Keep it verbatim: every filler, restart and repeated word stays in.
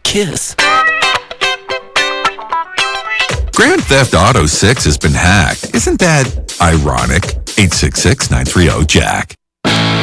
kiss. Grand Theft Auto six has been hacked. Isn't that ironic? eight six six, nine three zero, Jack.